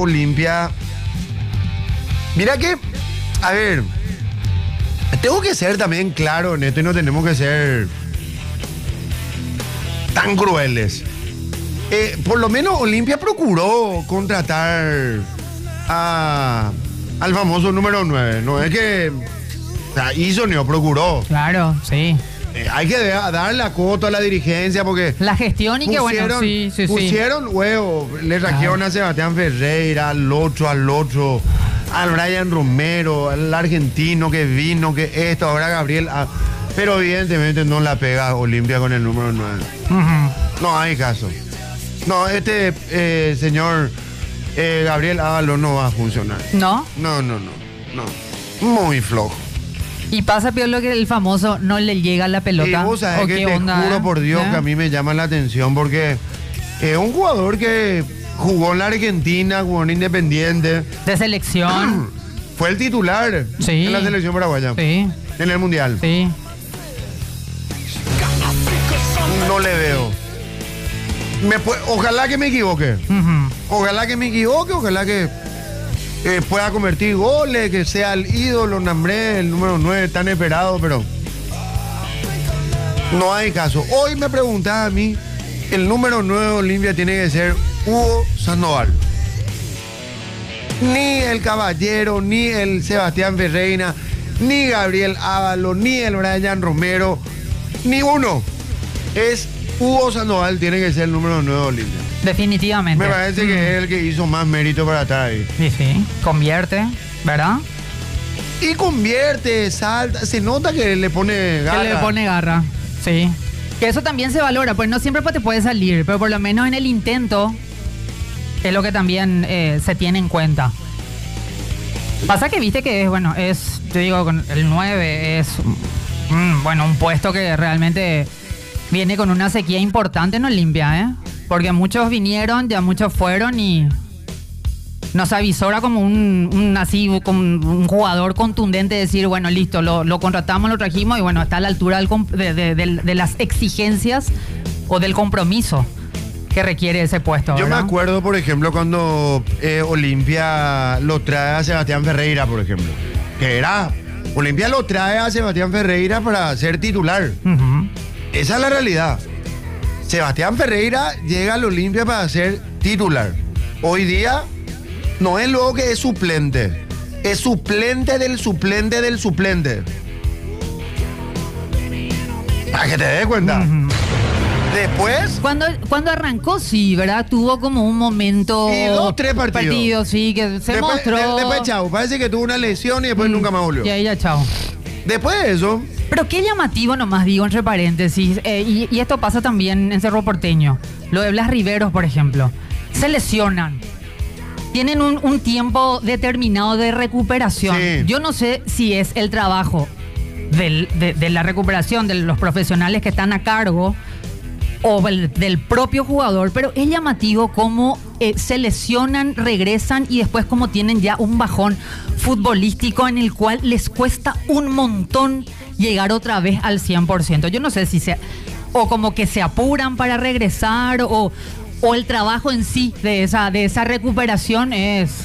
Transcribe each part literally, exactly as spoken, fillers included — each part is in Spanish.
Olimpia... Mira que, a ver, tengo que ser también claro en esto y no tenemos que ser tan crueles. Eh, por lo menos Olimpia procuró contratar a, al famoso número nueve. No es que o sea, hizo ni procuró. Claro, sí. Eh, hay que de, dar la cuota a la dirigencia porque... La gestión y pusieron, que bueno, sí, sí, pusieron sí. huevo, le trajeron ah. a Sebastián Ferreira, al otro, al otro, al Brian Romero, al argentino que vino, que esto, ahora Gabriel... Ah, pero evidentemente no la pega Olimpia con el número nueve. Uh-huh. No hay caso. No, este eh, señor eh, Gabriel Ábalos no va a funcionar. ¿No? No, no, no, no. Muy flojo. Y pasa peor lo que el famoso no le llega la pelota. Y vos sabés que te onda, juro por Dios ¿eh? que a mí me llama la atención porque es un jugador que jugó en la Argentina, jugó en Independiente. De selección. Fue el titular sí. en la selección paraguaya. Sí. En el Mundial. Sí. No le veo. Me puede, ojalá que me equivoque. Uh-huh. Ojalá que me equivoque, ojalá que eh, pueda convertir goles, que sea el ídolo, Nambré, el número nueve, tan esperado, pero no hay caso. Hoy me preguntaba a mí, el número nueve de Olimpia tiene que ser Hugo Sandoval. Ni el Caballero, ni el Sebastián Ferreira, ni Gabriel Ábalos, ni el Brian Romero, ni uno. Es Hugo Sandoval, tiene que ser el número nueve de Olimpia. Definitivamente. Me parece mm. que es el que hizo más mérito para estar ahí. Sí, sí. Convierte, ¿verdad? Y convierte, salta. Se nota que le pone garra. Que le pone garra, sí. Que eso también se valora, pues no siempre te puede salir, pero por lo menos en el intento es lo que también eh, se tiene en cuenta. Pasa que viste que es, bueno, es, te digo, con el nueve es, mm, bueno, un puesto que realmente viene con una sequía importante en Olimpia, ¿eh? Porque muchos vinieron, ya muchos fueron y nos avisora como un, un así, como un jugador contundente, decir, bueno, listo, lo, lo contratamos, lo trajimos y bueno, está a la altura del, de, de, de, de las exigencias o del compromiso que requiere ese puesto, Yo ¿verdad? me acuerdo, por ejemplo, cuando eh, Olimpia lo trae a Sebastián Ferreira, por ejemplo, que era, Olimpia lo trae a Sebastián Ferreira para ser titular. Uh-huh. Esa es la realidad. Sebastián Ferreira llega al Olimpia para ser titular. Hoy día no es luego que es suplente. Es suplente del suplente del suplente. Para que te des cuenta. Uh-huh. Después... Cuando, cuando arrancó, sí, ¿verdad? Tuvo como un momento... Y dos, tres partidos. partidos sí, que se después, mostró... De, después, chao. Parece que tuvo una lesión y después mm, nunca más volvió. Y ahí ya, chao. Después de eso... Pero qué llamativo nomás, digo, entre paréntesis, eh, y, y esto pasa también en Cerro Porteño. Lo de Blas Riveros, por ejemplo. Se lesionan. Tienen un, un tiempo determinado de recuperación. Sí. Yo no sé si es el trabajo del, de, de la recuperación de los profesionales que están a cargo o el, del propio jugador, pero es llamativo cómo eh, se lesionan, regresan y después como tienen ya un bajón futbolístico en el cual les cuesta un montón llegar otra vez al cien por ciento. Yo no sé si se... o como que se apuran para regresar o, o el trabajo en sí de esa, de esa recuperación es...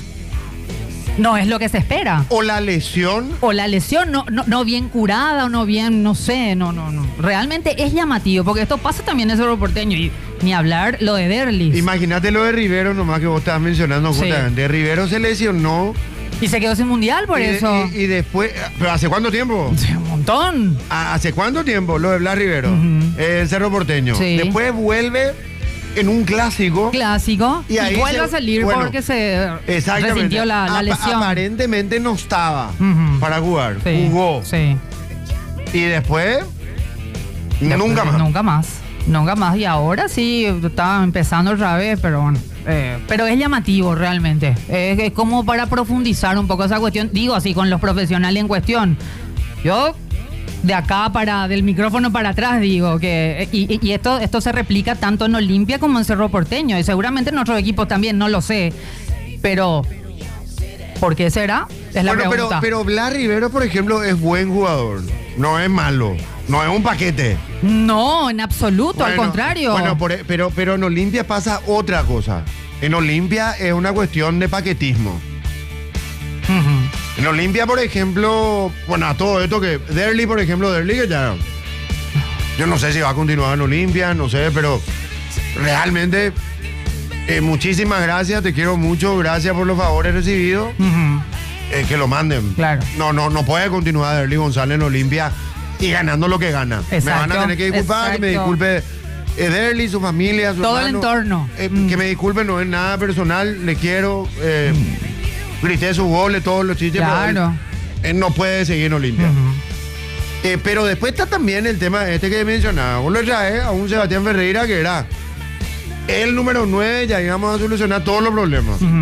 no es lo que se espera. O la lesión. O la lesión no, no, no bien curada o no bien, no sé, no, no, no. Realmente es llamativo, porque esto pasa también en Cerro Porteño. Y ni hablar lo de Derlis. Imagínate lo de Rivero, nomás que vos estabas mencionando justamente. Sí. Rivero se lesionó. Y se quedó sin mundial por y, eso. Y, y después, ¿pero hace cuánto tiempo? Sí, un montón. ¿Hace cuánto tiempo lo de Blas Rivero? Uh-huh. eh, en Cerro Porteño. Sí. Después vuelve en un clásico. Clásico. Y, y vuelve se, a salir bueno, porque se resintió la, la lesión. Aparentemente no estaba uh-huh. para jugar. Sí, jugó. Sí. Y después, después, nunca más. Nunca más. Nunca más. Y ahora sí, estaba empezando otra vez, pero bueno. Eh, pero es llamativo realmente. Es, es como para profundizar un poco esa cuestión. Digo así, con los profesionales en cuestión. Yo... de acá para, del micrófono para atrás, digo, que y, y esto, esto se replica tanto en Olimpia como en Cerro Porteño, y seguramente en otros equipos también, no lo sé, pero ¿por qué será? Es la bueno, pregunta. Pero, pero Blas Rivero, por ejemplo, es buen jugador, no es malo, no es un paquete. No, en absoluto, bueno, al contrario. Bueno, por, pero, pero en Olimpia pasa otra cosa. En Olimpia es una cuestión de paquetismo. Ujú. En Olimpia, por ejemplo, bueno, a todo esto que Derly, por ejemplo, Derly que ya, yo no sé si va a continuar en Olimpia, no sé, pero realmente eh, muchísimas gracias, te quiero mucho, gracias por los favores recibidos, Ujú. eh, que lo manden. Claro. No, no, no puede continuar Derly González en Olimpia y ganando lo que gana. Me van a Exacto, tener que disculpar, que me exacto. disculpe eh, Derly, su familia, su Todo el hermano. entorno. Eh, Mm. Que me disculpe, no es nada personal, le quiero. Eh, grité sus goles, todos los chistes, Claro. pero él, él no puede seguir en Olimpia. Ujú. Eh, pero después está también el tema este que mencionaba. Vos lo traes a un Sebastián Ferreira que era el número nueve, ya íbamos a solucionar todos los problemas. Ujú.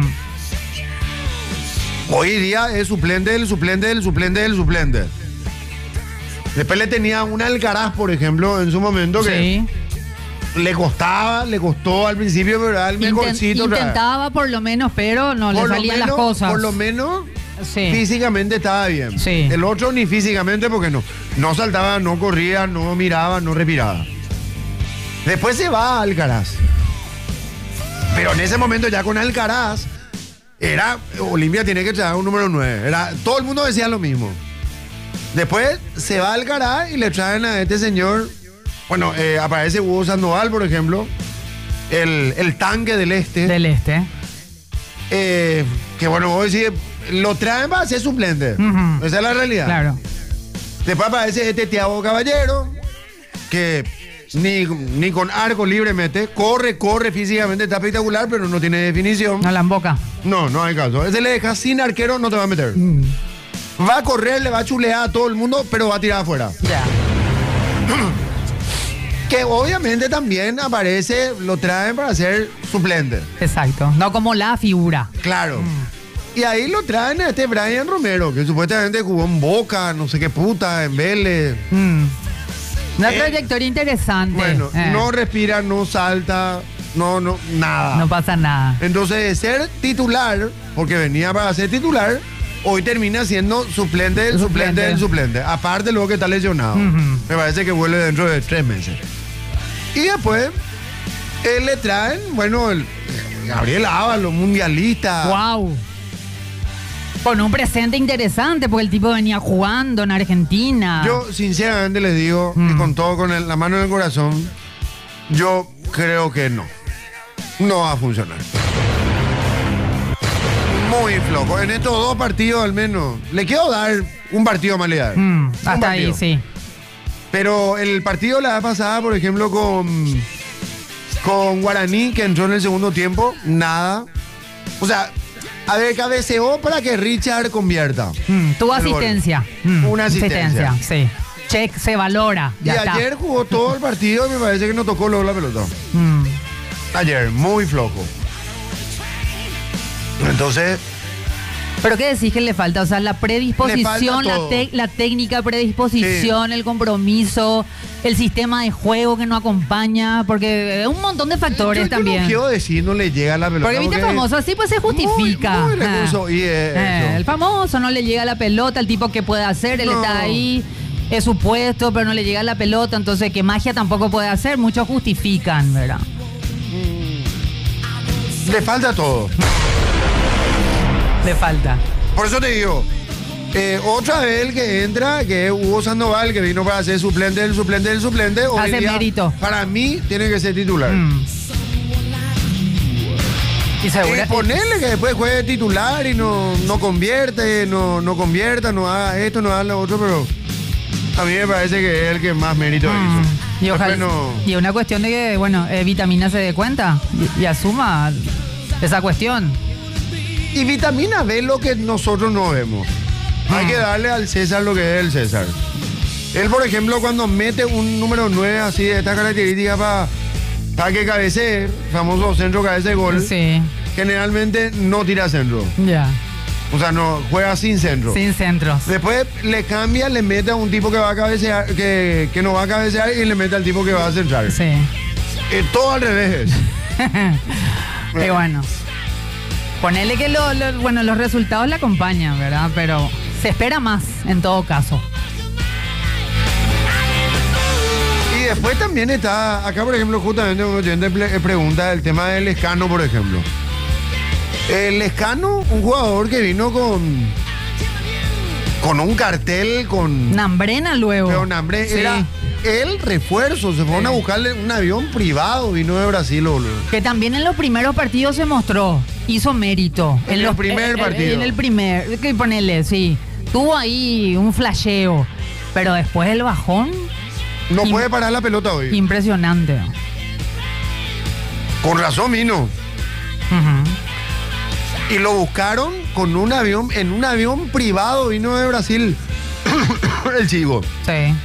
Hoy día es suplente del suplente del suplente del suplente. Después le tenía un Alcaraz, por ejemplo, en su momento que Sí. le costaba, le costó al principio, pero era el Inten- mejorcito. otra vez. intentaba por lo menos, pero no Por le lo salían menos- las cosas. Por lo menos Sí. físicamente estaba bien. Sí. El otro ni físicamente porque no, no saltaba, no corría, no miraba, no respiraba. Después se va a Alcaraz. Pero en ese momento ya con Alcaraz era Olimpia tiene que traer un número nueve. Era, todo el mundo decía lo mismo. Después se va a Alcaraz y le traen a este señor. Bueno, eh, aparece Hugo Sandoval, por ejemplo. El, el tanque del este. Del este. Eh, que bueno, vos decís, lo traen para ser suplente. Ujú. Esa es la realidad. Claro. Después aparece este Thiago Caballero, que ni, ni con arco libre mete, corre, corre físicamente, está espectacular, pero no tiene definición. No la emboca. No, no hay caso. Ese le deja sin arquero, no te va a meter. Va a correr, le va a chulear a todo el mundo, pero va a tirar afuera. Ya. Que obviamente también aparece, lo traen para ser suplente. Exacto. No como la figura. Claro. Y ahí lo traen a este Brian Romero, que supuestamente jugó en Boca, no sé qué puta, en Vélez. Mm. Una Eh, trayectoria interesante. Bueno, Eh, no respira, no salta, no, no, nada. no pasa nada. Entonces, de ser titular, porque venía para ser titular, hoy termina siendo suplente del suplente, Suplente. del suplente. Aparte, luego que está lesionado. Ujú. Me parece que vuelve dentro de tres meses. Y después, él le traen, bueno, el Gabriel Ábalos, mundialista. Wow. Con un presente interesante, porque el tipo venía jugando en Argentina. Yo, sinceramente, les digo, y Mm. con todo, con el- la mano en el corazón, yo creo que no. No va a funcionar. Muy flojo. En estos dos partidos, al menos, le quiero dar un partido más le dar. Mm, Un hasta ahí, partido. sí. Pero el partido la vez pasada, por ejemplo, con, con Guaraní, que entró en el segundo tiempo, nada. O sea, a ver, cabeceó para que Richard convierta. Mm, tuvo El gol. asistencia. Mm, Una asistencia. sí. Check se valora. Ya y está. ayer jugó todo el partido y me parece que no tocó luego la pelota. Mm. Ayer, muy flojo. Entonces, Pero ¿qué decís que le falta? O sea, la predisposición, Le falta la, todo. te- la técnica predisposición, el compromiso, el sistema de juego que no acompaña, porque es un montón de factores yo, yo también. no quiero decir no le llega la pelota. Porque viste famoso, así pues se justifica. Muy, muy recurso, Ah. y es Eh, eso. el famoso no le llega la pelota, el tipo que puede hacer, él No. está ahí, es su puesto, pero no le llega la pelota, entonces que magia tampoco puede hacer, muchos justifican, ¿verdad? Le falta todo. Le falta. Por eso te digo, eh, otra vez el que entra, que es Hugo Sandoval, que vino para ser suplente del suplente del suplente, hoy Hace día, mérito. para mí tiene que ser titular. Mm. Y Eh, segura- ponerle que después juegue titular y no, no convierte, no, no convierta, no haga esto, no haga lo otro, pero a mí me parece que es el que más mérito Mm. hizo. Y ojalá. Después no- Y una cuestión de que, bueno, eh, Vitamina se dé cuenta y, y asuma esa cuestión. Y Vitamina B lo que nosotros no vemos. Hay Mm. que darle al César lo que es el César. Él, por ejemplo, cuando mete un número nueve así de esta característica para que cabecee, famoso centro cabece de gol, Sí, generalmente no tira centro. ya. O sea, no juega sin centro. Sin centros. Después le cambia, le mete a un tipo que va a cabecear, que, que no va a cabecear y le mete al tipo que va a centrar. Sí. Eh, todo al revés. Qué bueno. Ponele que lo- lo- bueno, los resultados le acompañan, ¿verdad? Pero se espera más en todo caso. Y después también está, acá por ejemplo, justamente un oyente ple- pregunta el tema del Escano, por ejemplo. El Lescano, un jugador que vino con con un cartel, con Nambrena luego. Pero Nambre Sí. era el refuerzo, se fueron Sí. a buscarle un avión privado, vino de Brasil, boludo. Que también en los primeros partidos se mostró, hizo mérito. En el los- primer en- en- partido. En el primer, que ponele, sí. Tuvo ahí un flasheo, pero después el bajón, No Im- puede parar la pelota hoy. impresionante. Con razón vino. Ujú. Y lo buscaron con un avión, en un avión privado, vino de Brasil. El chivo. Sí.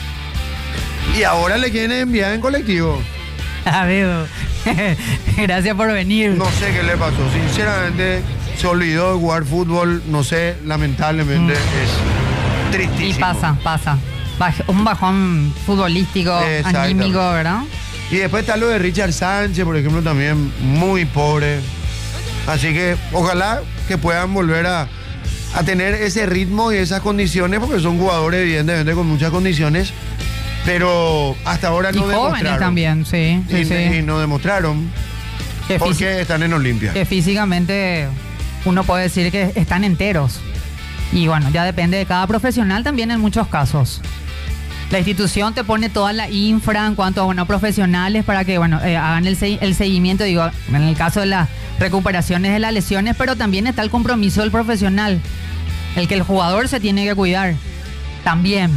Y ahora le quieren enviar en colectivo. A ver, gracias por venir. No sé qué le pasó. Sinceramente, se olvidó de jugar fútbol. No sé, lamentablemente es tristísimo. Y pasa, pasa. Baj- un bajón futbolístico, Exactamente. anímico, ¿verdad? Y después está lo de Richard Sánchez, por ejemplo, también muy pobre. Así que ojalá que puedan volver a, a tener ese ritmo y esas condiciones, porque son jugadores evidentemente con muchas condiciones, pero hasta ahora Y no jóvenes demostraron. también, sí. sí, Y, sí. y no demostraron Que, físi- porque están en Olimpia. que físicamente uno puede decir que están enteros. Y bueno, ya depende de cada profesional también en muchos casos. La institución te pone toda la infra en cuanto a bueno, profesionales para que bueno eh, hagan el, se- el seguimiento, digo, en el caso de las recuperaciones de las lesiones, pero también está el compromiso del profesional, el que el jugador se tiene que cuidar también.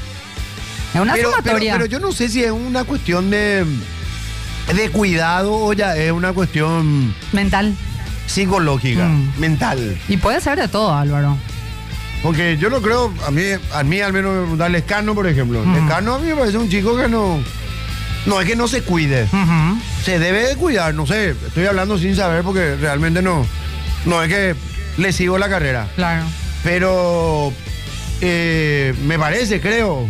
Es una Pero, pero, sumatoria. pero yo no sé si es una cuestión de, de cuidado o ya es una cuestión Mental. psicológica, Mm. mental. Y puede ser de todo, Álvaro. Porque yo no creo, a mí, a mí al menos, da Lescano, por ejemplo. Ujú. Lescano a mí me parece un chico que no. No es que no se cuide. Ujú. Se debe de cuidar, no sé. Estoy hablando sin saber porque realmente no. No es que le sigo la carrera. Claro. Pero eh, me parece, creo.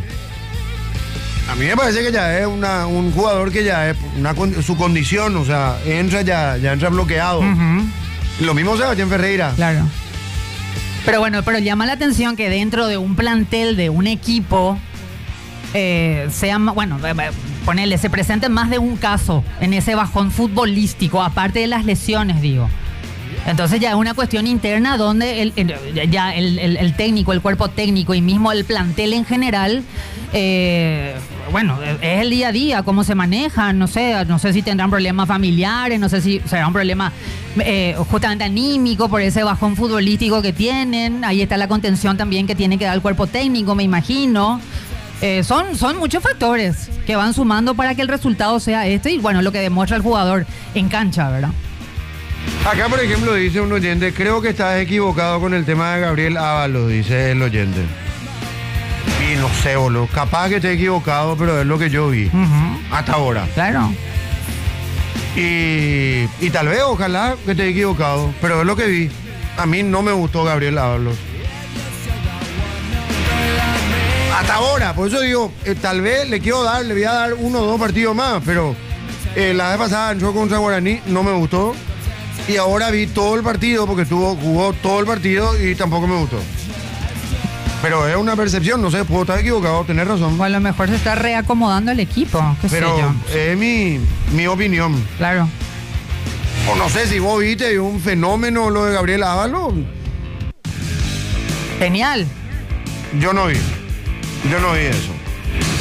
A mí me parece que ya es una, un jugador que ya es una, con- su condición, o sea, entra ya, ya entra bloqueado. Ujú. Lo mismo Sebastián Ferreira. Claro. Pero bueno, pero llama la atención que dentro de un plantel, de un equipo, eh, sea, ma- bueno, eh, eh, ponele, se presente más de un caso en ese bajón futbolístico, aparte de las lesiones, digo. Entonces ya es una cuestión interna donde el, el- ya el, el- el técnico, el cuerpo técnico y mismo el plantel en general, eh, bueno, es el día a día, cómo se manejan, no sé, no sé si tendrán problemas familiares, no sé si será un problema eh, justamente anímico por ese bajón futbolístico que tienen. Ahí está la contención también que tiene que dar el cuerpo técnico, me imagino. Eh, son, son muchos factores que van sumando para que el resultado sea este y bueno, lo que demuestra el jugador en cancha, ¿verdad? Acá, por ejemplo, dice un oyente, creo que estás equivocado con el tema de Gabriel Ábalos, dice el oyente. Y no sé, boludo, capaz que esté equivocado, pero es lo que yo vi Ujú. hasta ahora. Claro. Y, y tal vez, ojalá que esté equivocado, pero es lo que vi. A mí no me gustó Gabriel Ábalos. Hasta ahora, por eso digo, eh, tal vez le quiero dar, le voy a dar uno o dos partidos más, pero eh, la vez pasada entró contra Guaraní, no me gustó. Y ahora vi todo el partido, porque estuvo, jugó todo el partido y tampoco me gustó. Pero es una percepción, no sé, puedo estar equivocado, tener razón. O a lo mejor se está reacomodando el equipo, qué sé Pero yo. es mi, mi opinión. Claro. O no sé si vos viste un fenómeno lo de Gabriel Ábalos. Genial. Yo no vi. Yo no vi eso.